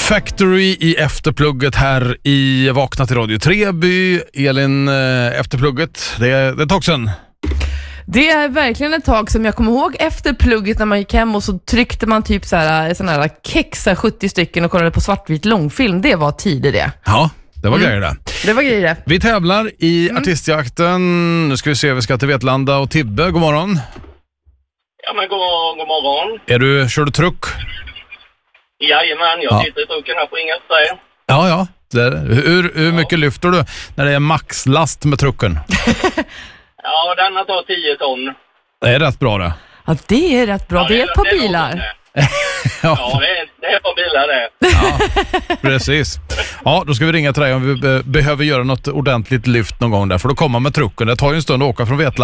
Factory i efterplugget här i Vakna till Radio Treby. Elin, efterplugget, det är ett tag sedan. Det är verkligen ett tag som jag kommer ihåg efter plugget när man gick hem och så tryckte man typ sådana här kexa 70 stycken och kollade på svartvit långfilm. Det var tider det. Ja, det var grejer det. Det var grejer det. Vi tävlar i artistjakten. Nu ska vi se, vi ska till Vetlanda och Tibbe. God morgon. Ja, men god morgon. Kör du truck? Jajamän, jag sitter i trucken här på inget där. Ja. Hur mycket lyfter du när det är maxlast med trucken? Ja, denna tar 10 ton. Det är rätt bra det. Ja, det är rätt bra. Ja, det är ett par bilar. Ja, det är ett par bilar det. Ja, precis. Ja, då ska vi ringa till dig om vi behöver göra något ordentligt lyft någon gång där. För då kommer man med trucken. Det tar ju en stund att åka från Vetlanda.